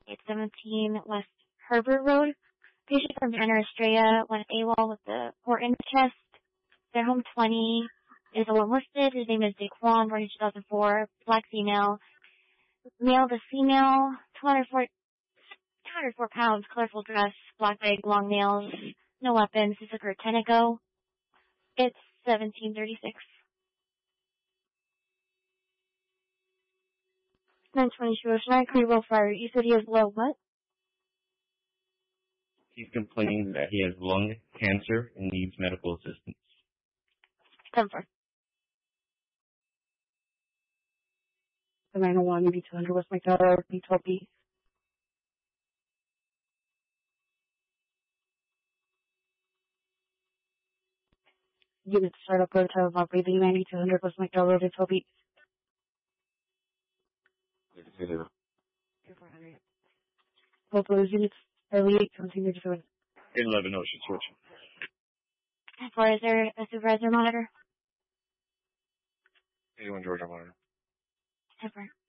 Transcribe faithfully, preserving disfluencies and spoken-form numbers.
eight seventeen West Herbert Road. Patient from Anna Estrella went AWOL with the port in the chest. Their home twenty is the one listed. His name is Daquan, born in two thousand four, black female. Male to female, two hundred four pounds, colorful dress, black wig, long nails, no weapons. This is her Tenneco. It's seventeen thirty-six. nine twenty-two Ocean Carnival Fire. You said he has low what? He's complaining that he has lung cancer and needs medical assistance. ten four. The nine oh one, B two hundred West McDowell, B twelve B. Unit start up road time of operating ninety two hundred West McDowell Road, B twelve B. four hundred. Both those units, early eight, seventeen thirty-seven. eleven Ocean Switch. ten four, is there a supervisor monitor? eighty-one Georgia Monitor. ten four.